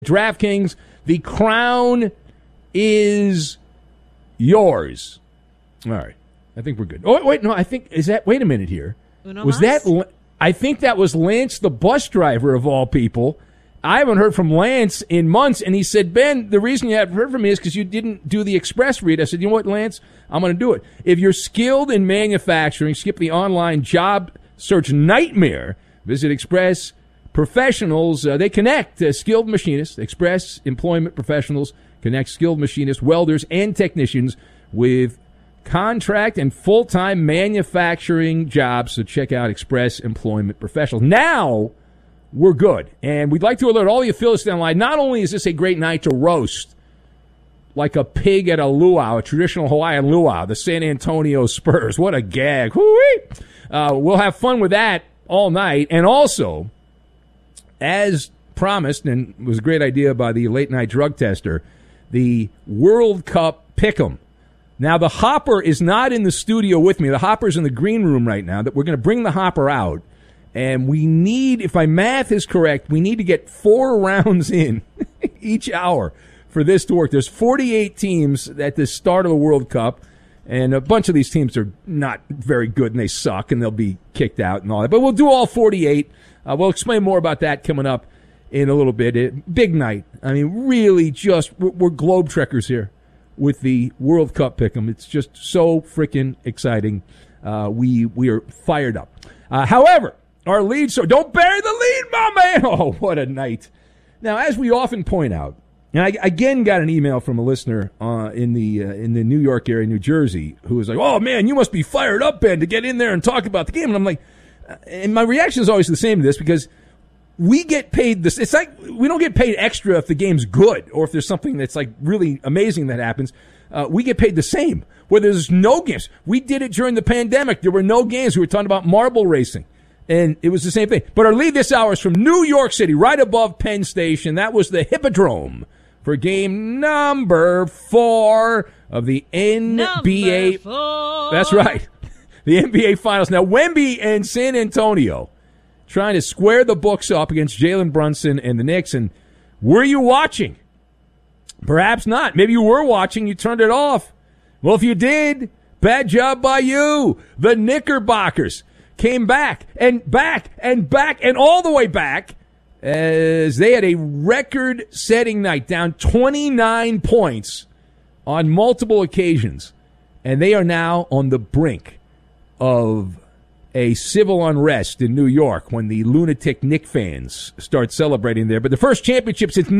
DraftKings, the crown is yours. All right. I think we're good. Oh, wait, no, wait a minute here. I think that was Lance, the bus driver of all people. I haven't heard from Lance in months, and he said, Ben, the reason you haven't heard from me is because you didn't do the express read. I said, you know what, Lance? I'm going to do it. If you're skilled in manufacturing, skip the online job search nightmare. Visit Express Professionals. They connect skilled machinists. Express Employment Professionals connect skilled machinists, welders, and technicians with contract and full-time manufacturing jobs. So check out Express Employment Professionals. Now we're good. And we'd like to alert all the affiliates online. Not only is this a great night to roast like a pig at a luau, a traditional Hawaiian luau, the San Antonio Spurs. What a gag. We'll have fun with that all night. And also, as promised, and it was a great idea by the late-night drug tester, the World Cup Pick'em. Now, the Hopper is not in the studio with me. The Hopper's in the green room right now. We're going to bring the Hopper out. And we need, if my math is correct, we need to get 4 rounds in each hour for this to work. There's 48 teams at the start of the World Cup, and a bunch of these teams are not very good, and they suck, and they'll be kicked out and all that. But we'll do all 48. We'll explain more about that coming up in a little bit. Big night. I mean, really we're globe-trekkers here with the World Cup Pick'em. It's just so freaking exciting. We are fired up. However, our lead, so don't bury the lead, my man. Oh, what a night. Now, as we often point out, and I again got an email from a listener in the New York area, New Jersey, who was like, oh, man, you must be fired up, Ben, to get in there and talk about the game. And I'm like, and my reaction is always the same to this because we get paid this. It's like we don't get paid extra if the game's good or if there's something that's like really amazing that happens. We get paid the same where there's no games. We did it during the pandemic. There were no games. We were talking about marble racing. And it was the same thing. But our lead this hour is from New York City, right above Penn Station. That was the Hippodrome for game number 4 of the NBA. That's right. The NBA Finals. Now, Wemby and San Antonio trying to square the books up against Jalen Brunson and the Knicks. And were you watching? Perhaps not. Maybe you were watching. You turned it off. Well, if you did, bad job by you. The Knickerbockers came back and back and back and all the way back as they had a record-setting night, down 29 points on multiple occasions. And they are now on the brink of a civil unrest in New York when the lunatic Knick fans start celebrating there. But the first championship since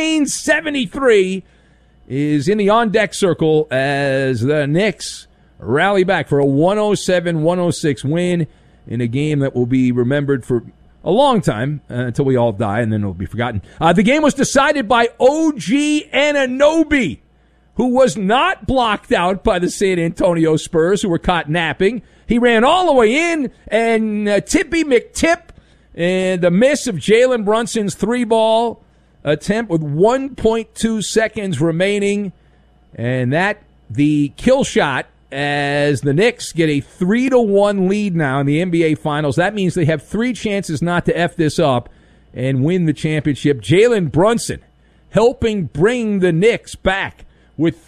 1973 is in the on-deck circle as the Knicks rally back for a 107-106 win in a game that will be remembered for a long time until we all die, and then it'll be forgotten. The game was decided by OG Anunoby, who was not blocked out by the San Antonio Spurs, who were caught napping. He ran all the way in, and Tippy McTip, and the miss of Jalen Brunson's 3-ball attempt with 1.2 seconds remaining, and that the kill shot as the Knicks get a 3-1 lead now in the NBA Finals. That means they have 3 chances not to F this up and win the championship. Jalen Brunson helping bring the Knicks back with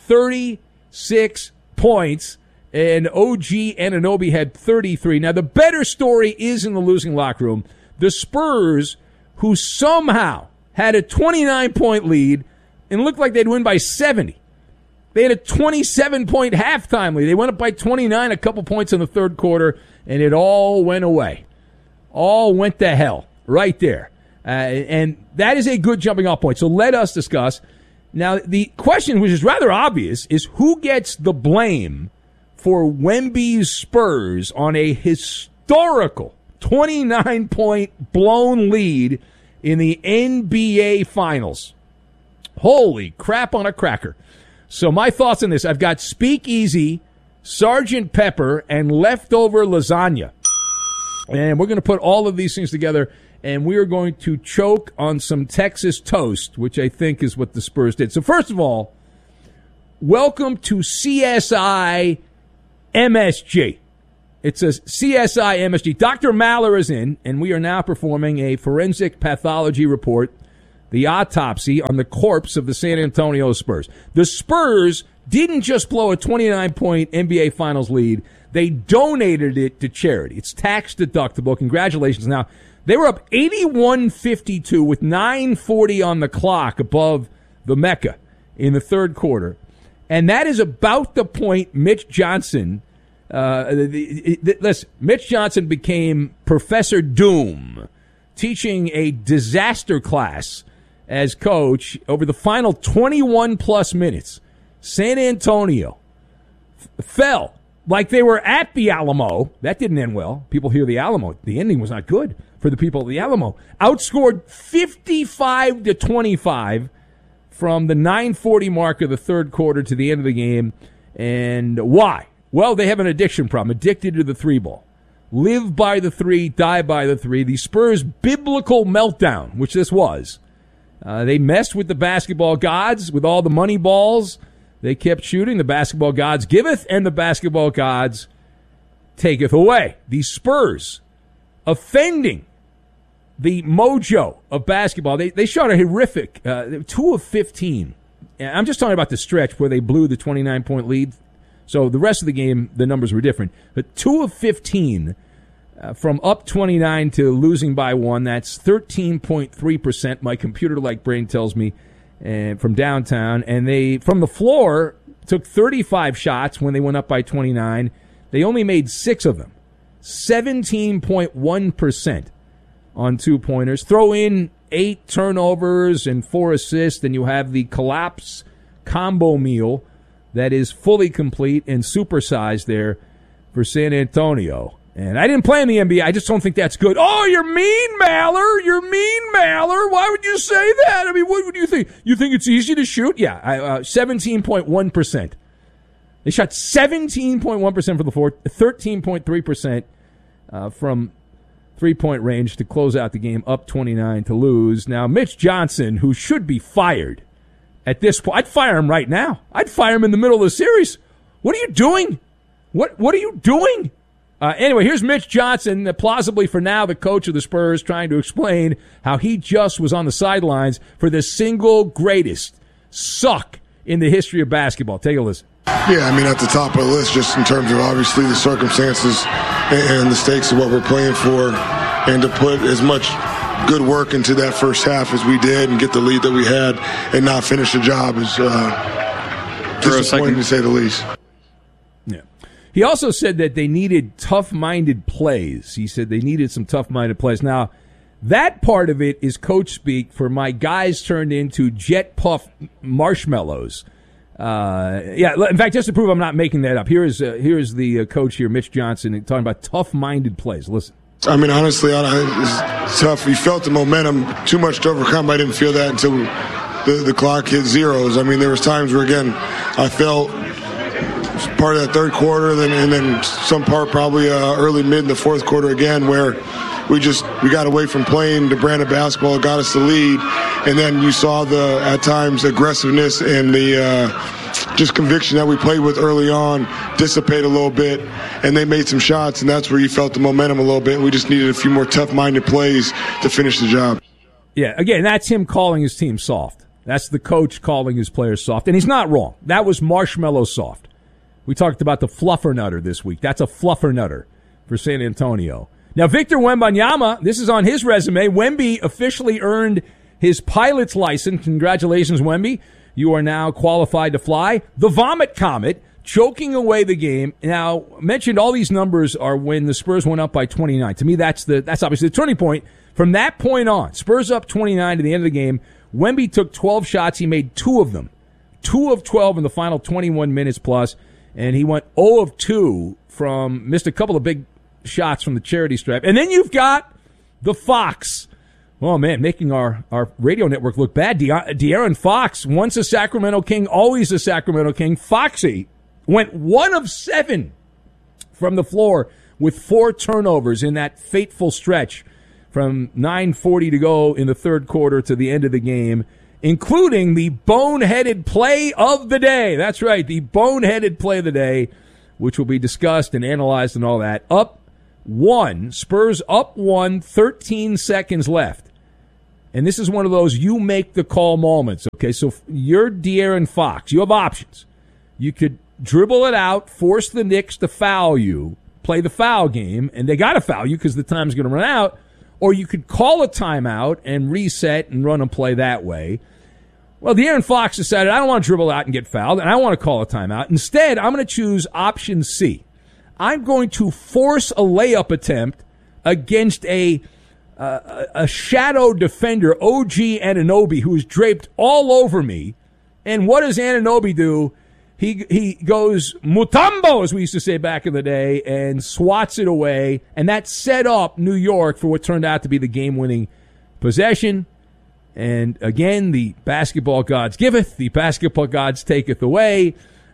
36 points, and OG Anunoby had 33. Now, the better story is in the losing locker room. The Spurs, who somehow had a 29-point lead and looked like they'd win by 70. They had a 27-point halftime lead. They went up by 29, a couple points in the third quarter, and it all went away. All went to hell right there. And that is a good jumping-off point. So let us discuss. Now, the question, which is rather obvious, is who gets the blame for Wemby's Spurs on a historical 29-point blown lead in the NBA Finals? Holy crap on a cracker. So my thoughts on this, I've got Speakeasy, Sgt. Pepper, and leftover lasagna. And we're going to put all of these things together, and we are going to choke on some Texas toast, which I think is what the Spurs did. So first of all, welcome to CSI MSG. It's a CSI MSG. Dr. Maller is in, and we are now performing a forensic pathology report the autopsy on the corpse of the San Antonio Spurs. The Spurs didn't just blow a 29-point NBA Finals lead. They donated it to charity. It's tax deductible. Congratulations. Now, they were up 81-52 with 9:40 on the clock above the Mecca in the third quarter. And that is about the point Mitch Johnson, listen, Mitch Johnson became Professor Doom, teaching a disaster class as coach over the final 21-plus minutes. San Antonio fell like they were at the Alamo. That didn't end well. People hear the Alamo. The ending was not good for the people of the Alamo. Outscored 55-25 from the 9:40 mark of the third quarter to the end of the game. And why? Well, they have an addiction problem. Addicted to the three ball. Live by the three, die by the three. The Spurs' biblical meltdown, which this was. They messed with the basketball gods with all the money balls. They kept shooting. The basketball gods giveth, and the basketball gods taketh away. The Spurs offending the mojo of basketball. They shot a horrific 2 of 15. I'm just talking about the stretch where they blew the 29-point lead. So the rest of the game, the numbers were different. But 2 of 15 from up 29 to losing by 1. That's 13.3%. My computer-like brain tells me. And from downtown, and they from the floor took 35 shots when they went up by 29. They only made 6 of them, 17.1% on 2-pointers. Throw in 8 turnovers and 4 assists, and you have the collapse combo meal that is fully complete and supersized there for San Antonio. And I didn't play in the NBA. I just don't think that's good. Oh, you're mean, Maller. You're mean, Maller. Why would you say that? I mean, what would you think? You think it's easy to shoot? Yeah, 17.1%. They shot 17.1% from the floor, 13.3% from three-point range to close out the game, up 29 to lose. Now, Mitch Johnson, who should be fired at this point, I'd fire him right now. I'd fire him in the middle of the series. What are you doing? What are you doing? Anyway, here's Mitch Johnson, plausibly for now the coach of the Spurs, trying to explain how he just was on the sidelines for the single greatest suck in the history of basketball. Take a listen. Yeah, I mean, at the top of the list, just in terms of obviously the circumstances and the stakes of what we're playing for, and to put as much good work into that first half as we did and get the lead that we had and not finish the job is disappointing to say the least. Yeah. He also said that they needed tough-minded plays. He said they needed some tough-minded plays. Now, that part of it is coach speak for my guys turned into jet puff marshmallows. In fact, just to prove I'm not making that up, here's the coach here, Mitch Johnson, talking about tough-minded plays. Listen. I mean, honestly, it's tough. We felt the momentum too much to overcome. I didn't feel that until the clock hit zeros. I mean, there was times where, again, I felt part of that third quarter, and then some part probably early, mid in the fourth quarter again, where we got away from playing the brand of basketball that got us the lead, and then you saw the, at times, aggressiveness and the just conviction that we played with early on dissipate a little bit, and they made some shots, and that's where you felt the momentum a little bit. We just needed a few more tough-minded plays to finish the job. Yeah, again, that's him calling his team soft. That's the coach calling his players soft, and he's not wrong. That was marshmallow soft. We talked about the fluffernutter this week. That's a fluffernutter for San Antonio. Now, Victor Wembanyama, this is on his resume. Wemby officially earned his pilot's license. Congratulations, Wemby. You are now qualified to fly. The Vomit Comet, choking away the game. Now, mentioned all these numbers are when the Spurs went up by 29. To me, that's obviously the turning point. From that point on, Spurs up 29 to the end of the game. Wemby took 12 shots. He made 2 of them. 2 of 12 in the final 21 minutes plus. And he went 0 of 2 missed a couple of big shots from the charity stripe. And then you've got the Fox. Oh, man, making our radio network look bad. De'Aaron Fox, once a Sacramento King, always a Sacramento King. Foxy went 1 of 7 from the floor with 4 turnovers in that fateful stretch from 9:40 to go in the third quarter to the end of the game, including the boneheaded play of the day. That's right, the boneheaded play of the day, which will be discussed and analyzed and all that. Up 1, Spurs up 1, 13 seconds left. And this is one of those you make the call moments. Okay, so you're De'Aaron Fox. You have options. You could dribble it out, force the Knicks to foul you, play the foul game, and they got to foul you because the time's going to run out. Or you could call a timeout and reset and run a play that way. Well, De'Aaron Fox decided, I don't want to dribble out and get fouled, and I want to call a timeout. Instead, I'm going to choose option C. I'm going to force a layup attempt against a shadow defender, OG Anunoby, who is draped all over me. And what does Anunoby do? He goes Mutombo, as we used to say back in the day, and swats it away. And that set up New York for what turned out to be the game-winning possession. And again, the basketball gods giveth, the basketball gods taketh away.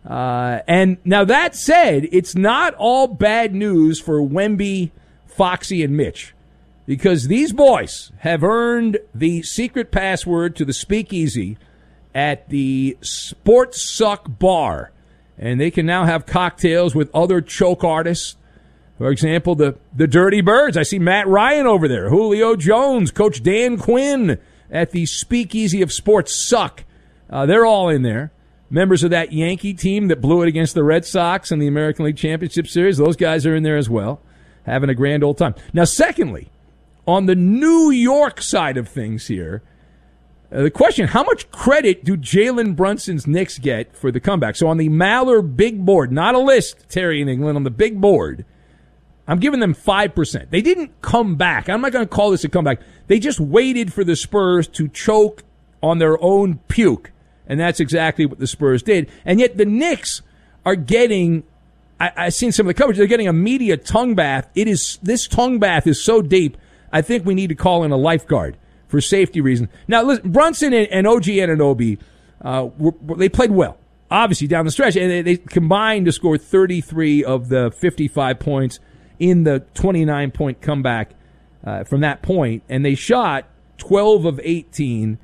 And now that said, it's not all bad news for Wemby, Foxy, and Mitch. Because these boys have earned the secret password to the speakeasy at the Sports Suck Bar. And they can now have cocktails with other choke artists. For example, the Dirty Birds. I see Matt Ryan over there. Julio Jones, Coach Dan Quinn at the Speakeasy of Sports Suck. They're all in there. Members of that Yankee team that blew it against the Red Sox in the American League Championship Series. Those guys are in there as well, having a grand old time. Now, secondly, on the New York side of things here, the question, how much credit do Jalen Brunson's Knicks get for the comeback? So on the Maller big board, not a list, Terry in England, on the big board, I'm giving them 5%. They didn't come back. I'm not going to call this a comeback. They just waited for the Spurs to choke on their own puke, and that's exactly what the Spurs did. And yet the Knicks are getting, I've seen some of the coverage, they're getting a media tongue bath. This tongue bath is so deep, I think we need to call in a lifeguard for safety reasons. Now, listen, Brunson and OG Anunoby, they played well, obviously, down the stretch. And they combined to score 33 of the 55 points in the 29-point comeback from that point. And they shot 12 of 18,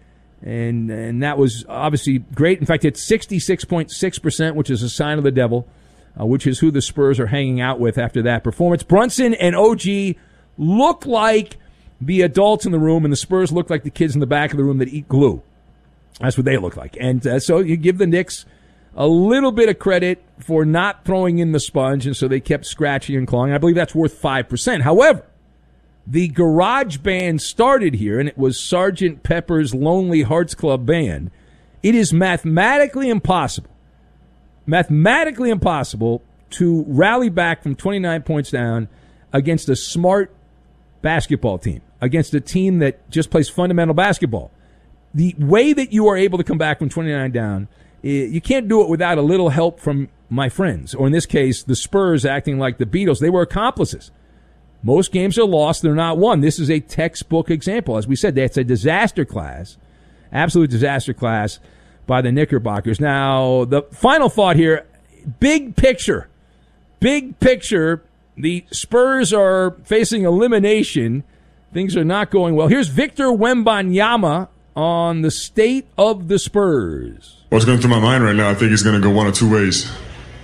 and that was obviously great. In fact, it's 66.6%, which is a sign of the devil, which is who the Spurs are hanging out with after that performance. Brunson and OG look like the adults in the room, and the Spurs look like the kids in the back of the room that eat glue. That's what they look like. And so you give the Knicks a little bit of credit for not throwing in the sponge, and so they kept scratching and clawing. I believe that's worth 5%. However, the garage band started here, and it was Sgt. Pepper's Lonely Hearts Club Band. It is mathematically impossible to rally back from 29 points down against a smart basketball team, against a team that just plays fundamental basketball. The way that you are able to come back from 29 down, you can't do it without a little help from my friends, or in this case, the Spurs acting like the Beatles. They were accomplices. Most games are lost, they're not won. This is a textbook example. As we said, that's a disaster class, absolute disaster class by the Knickerbockers. Now, the final thought here, big picture, the Spurs are facing elimination. Things are not going well. Here's Victor Wembanyama on the state of the Spurs. What's going through my mind right now, I think it's going to go one of two ways.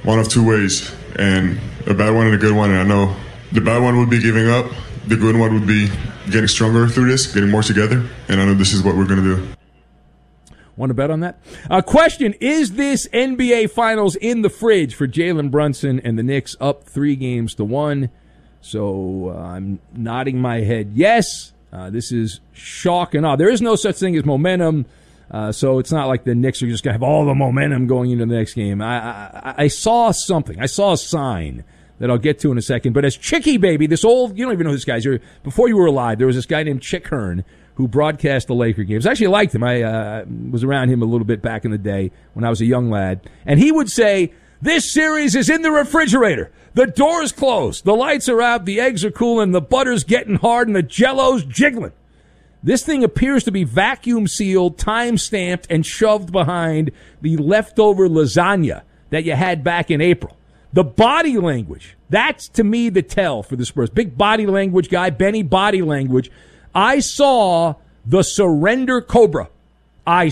And a bad one and a good one. And I know the bad one would be giving up. The good one would be getting stronger through this, getting more together. And I know this is what we're going to do. Want to bet on that? Question, is this NBA Finals in the fridge for Jalen Brunson and the Knicks up 3-1? So I'm nodding my head yes. This is shock and awe. There is no such thing as momentum, so it's not like the Knicks are just going to have all the momentum going into the next game. I saw something. I saw a sign that I'll get to in a second. But as Chicky Baby, this old, you don't even know who this guy is. Before you were alive, there was this guy named Chick Hearn who broadcast the Laker games. Actually, I liked him. I was around him a little bit back in the day when I was a young lad. And he would say, this series is in the refrigerator. The door's closed. The lights are out. The eggs are cooling. The butter's getting hard and the jello's jiggling. This thing appears to be vacuum sealed, time stamped, and shoved behind the leftover lasagna that you had back in April. The body language, that's to me the tell for the Spurs. Big body language guy, Benny Body Language. I saw the surrender cobra. That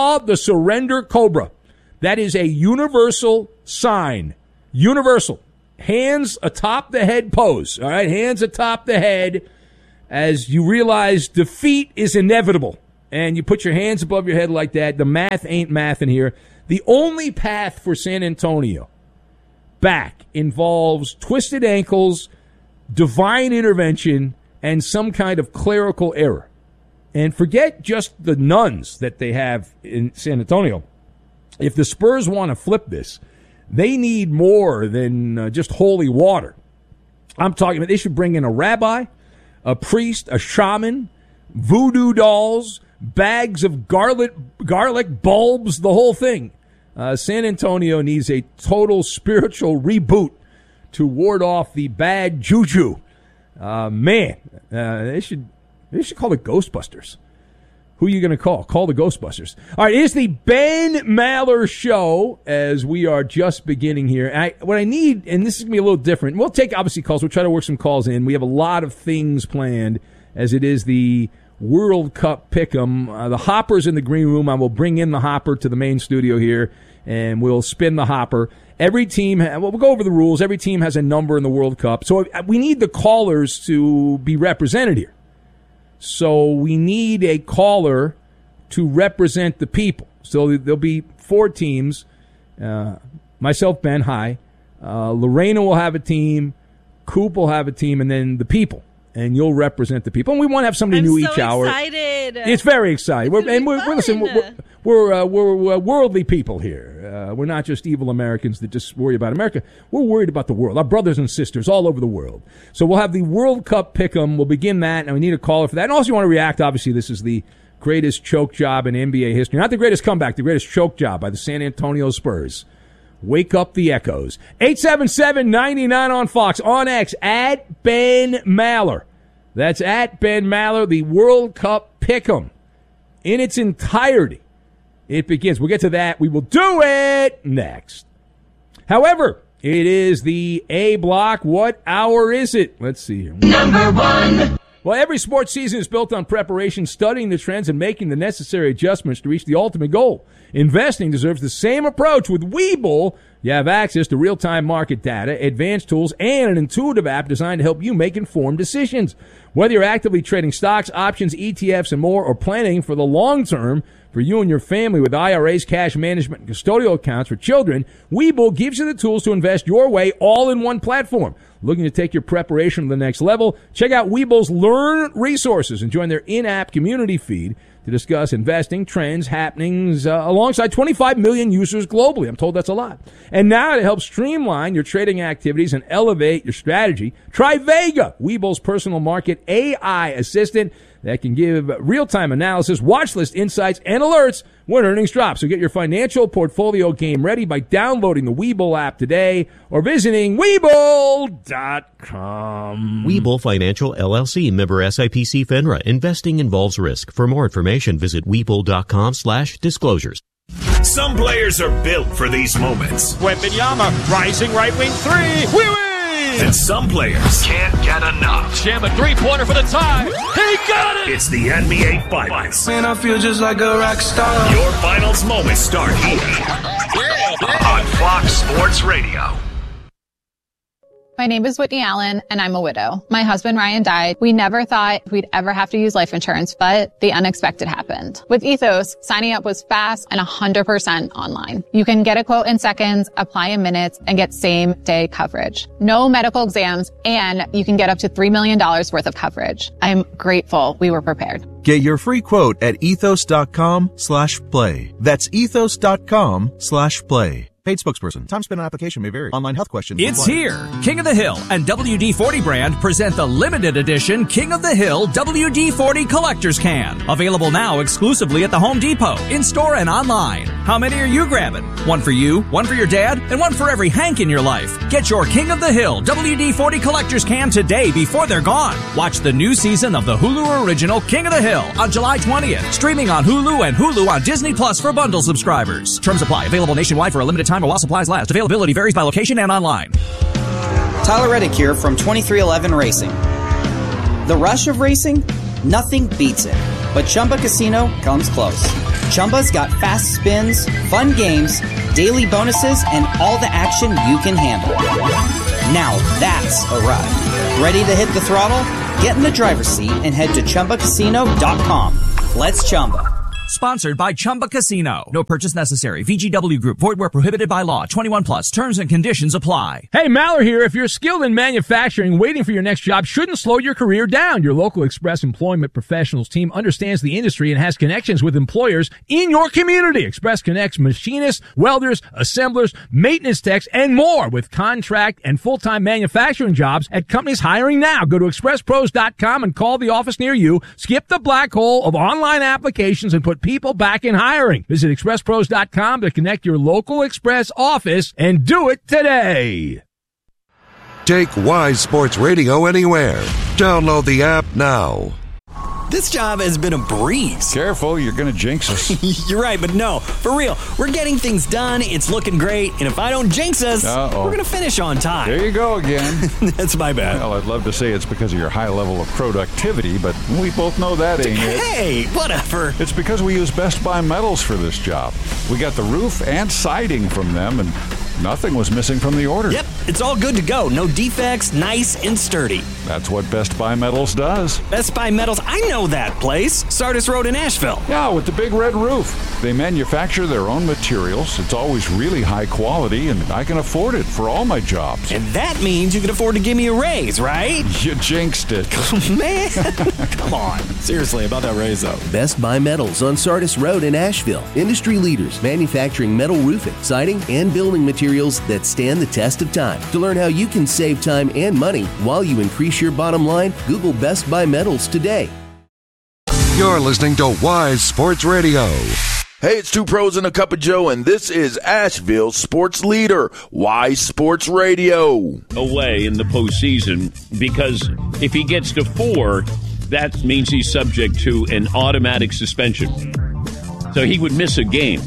is a universal sign. Universal. Hands atop the head pose. All right, hands atop the head. as you realize defeat is inevitable and you put your hands above your head like that. The math ain't math in here. The only path for San Antonio back involves twisted ankles, divine intervention, and some kind of clerical error. And forget just the nuns that they have in San Antonio. If the Spurs want to flip this, they need more than just holy water. I'm talking about they should bring in a rabbi, a priest, a shaman, voodoo dolls, bags of garlic bulbs, the whole thing. San Antonio needs a total spiritual reboot to ward off the bad juju. They should call it Ghostbusters. Who are you going to call? Call the Ghostbusters. All right, it's the Ben Maller Show as we are just beginning here. What I need, and this is going to be a little different, we'll take, obviously, calls. We'll try to work some calls in. We have a lot of things planned as it is the World Cup Pick'em. The Hopper's in the green room. I will bring in the Hopper to the main studio here, and we'll spin the Hopper. Every team, we'll go over the rules. Every team has a number in the World Cup. So we need the callers to be represented here. So we need a caller to represent the people. So there'll be 4 teams. Myself, Ben, hi. Lorena will have a team. Coop will have a team, and then the people. And you'll represent the people. And we want to have somebody new each hour. I'm so excited. It's very exciting. We're worldly people here. We're not just evil Americans that just worry about America. We're worried about the world, our brothers and sisters all over the world. So we'll have the World Cup Pick'em. We'll begin that, and we need a caller for that. And also you want to react. Obviously, this is the greatest choke job in NBA history. Not the greatest comeback, the greatest choke job by the San Antonio Spurs. Wake up the echoes. 877-99 on Fox. On X, at Ben Maller. That's at Ben Maller, the World Cup Pick'em. In its entirety, it begins. We'll get to that. We will do it next. However, it is the A block. What hour is it? Let's see here. Number 1. Well, every sports season is built on preparation, studying the trends, and making the necessary adjustments to reach the ultimate goal. Investing deserves the same approach. With Webull, you have access to real-time market data, advanced tools, and an intuitive app designed to help you make informed decisions. Whether you're actively trading stocks, options, ETFs, and more, or planning for the long term for you and your family with IRAs, cash management, and custodial accounts for children, Webull gives you the tools to invest your way all in one platform. Looking to take your preparation to the next level? Check out Webull's Learn resources and join their in-app community feed to discuss investing, trends, happenings, alongside 25 million users globally. I'm told that's a lot. And now to help streamline your trading activities and elevate your strategy, try Vega, Webull's personal market AI assistant that can give real-time analysis, watch list insights, and alerts when earnings drop. So get your financial portfolio game ready by downloading the Webull app today or visiting Webull.com. Webull Financial LLC, member SIPC FINRA. Investing involves risk. For more information, visit Webull.com/disclosures. Some players are built for these moments. Wembanyama, rising right wing three. We win! And some players can't get enough. Jam a three-pointer for the tie. He got it! It's the NBA Finals. Man, I feel just like a rock star. Your finals moments start here on Fox Sports Radio. My name is Whitney Allen, and I'm a widow. My husband, Ryan, died. We never thought we'd ever have to use life insurance, but the unexpected happened. With Ethos, signing up was fast and 100% online. You can get a quote in seconds, apply in minutes, and get same-day coverage. No medical exams, and you can get up to $3 million worth of coverage. I'm grateful we were prepared. Get your free quote at ethos.com/play. That's ethos.com/play. Paid spokesperson. Time spent on application may vary. Online health questions. It's here. King of the Hill and WD-40 brand present the limited edition King of the Hill WD-40 Collector's Can. Available now exclusively at the Home Depot, in-store and online. How many are you grabbing? One for you, one for your dad, and one for every Hank in your life. Get your King of the Hill WD-40 Collector's Can today before they're gone. Watch the new season of the Hulu original King of the Hill on July 20th. Streaming on Hulu and Hulu on Disney Plus for bundle subscribers. Terms apply. Available nationwide for a limited time or while supplies last. Availability varies by location and online. Tyler Reddick here from 2311 Racing. The rush of racing? Nothing beats it. But Chumba Casino comes close. Chumba's got fast spins, fun games, daily bonuses, and all the action you can handle. Now that's a ride. Ready to hit the throttle? Get in the driver's seat and head to ChumbaCasino.com. Let's Chumba. Sponsored by Chumba Casino. No purchase necessary. VGW Group. Void where prohibited by law. 21 plus. Terms and conditions apply. Hey, Maller here. If you're skilled in manufacturing, waiting for your next job shouldn't slow your career down. Your local Express Employment Professionals team understands the industry and has connections with employers in your community. Express connects machinists, welders, assemblers, maintenance techs, and more with contract and full-time manufacturing jobs at companies hiring now. Go to expresspros.com and call the office near you. Skip the black hole of online applications and put people back in hiring. Visit expresspros.com to connect your local Express office and do it today. Take Wise Sports Radio anywhere. Download the app now. This job has been a breeze. Careful, you're going to jinx us. You're right, but no, for real. We're getting things done. It's looking great. And if I don't jinx us, we're going to finish on time. There you go again. That's my bad. Well, I'd love to say it's because of your high level of productivity, but we both know that ain't it. Hey, whatever. It's because we use Best Buy Metals for this job. We got the roof and siding from them, and nothing was missing from the order. Yep, it's all good to go. No defects, nice and sturdy. That's what Best Buy Metals does. Best Buy Metals, I know that place. Sardis Road in Asheville. Yeah, with the big red roof. They manufacture their own materials. It's always really high quality, and I can afford it for all my jobs. And that means you can afford to give me a raise, right? You jinxed it. Man, come on. Seriously, about that raise, though. Best Buy Metals on Sardis Road in Asheville. Industry leaders manufacturing metal roofing, siding, and building materials that stand the test of time. To learn how you can save time and money while you increase your bottom line, Google Best Buy Metals today. You're listening to Wise Sports Radio. Hey, it's Two Pros and a Cup of Joe, and this is Asheville's sports leader, Wise Sports Radio. Away in the postseason, because if he gets to 4, that means he's subject to an automatic suspension. So he would miss a game.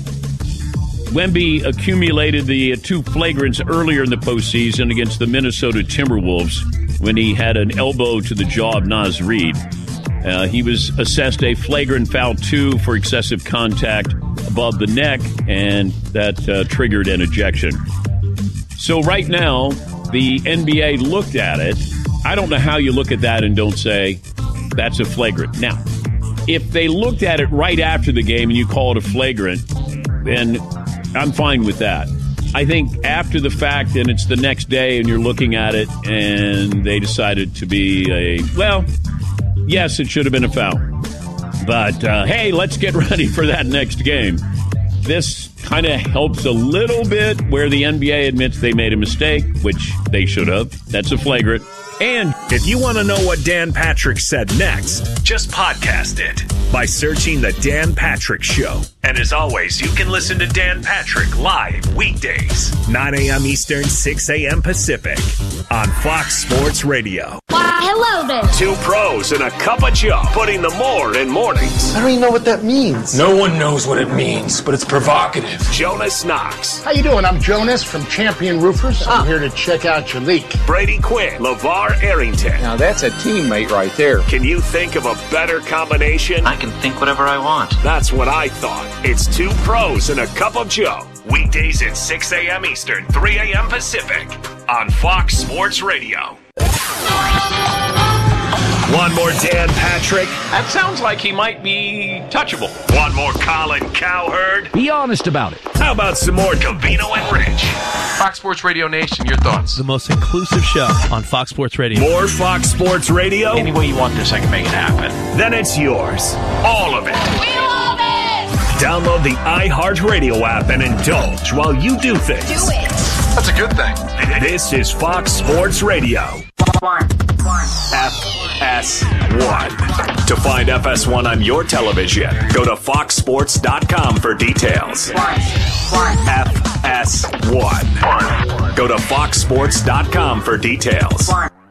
Wemby accumulated the 2 flagrants earlier in the postseason against the Minnesota Timberwolves when he had an elbow to the jaw of Naz Reid. He was assessed a flagrant foul 2 for excessive contact above the neck, and that triggered an ejection. So right now, the NBA looked at it. I don't know how you look at that and don't say that's a flagrant. Now, if they looked at it right after the game and you call it a flagrant, then I'm fine with that. I think after the fact and it's the next day and you're looking at it and they decided to be yes, it should have been a foul. But, hey, let's get ready for that next game. This kind of helps a little bit where the NBA admits they made a mistake, which they should have. That's a flagrant. And if you want to know what Dan Patrick said next, just podcast it by searching The Dan Patrick Show. And as always, you can listen to Dan Patrick live weekdays, 9 a.m. Eastern, 6 a.m. Pacific on Fox Sports Radio. Hello there. 2 pros and a cup of Joe, putting the more in mornings. I don't even know what that means. No one knows what it means, but it's provocative. Jonas Knox. How you doing? I'm Jonas from Champion Roofers. I'm here to check out your leak. Brady Quinn. LeVar Arrington. Now that's a teammate right there. Can you think of a better combination? I can think whatever I want. That's what I thought. It's 2 pros and a cup of Joe. Weekdays at 6 a.m. Eastern, 3 a.m. Pacific on Fox Sports Radio. One more Dan Patrick. That sounds like he might be touchable. One more Colin Cowherd. Be honest about it. How about some more Covino and Rich? Fox Sports Radio Nation, your thoughts? The most inclusive show on Fox Sports Radio. More Fox Sports Radio? Any way you want this, I can make it happen. Then it's yours. All of it. We love it! Download the iHeartRadio app and indulge while you do things. Do it. That's a good thing. This is Fox Sports Radio. FS1. To find FS1 on your television, go to foxsports.com for details. FS1. Go to foxsports.com for details.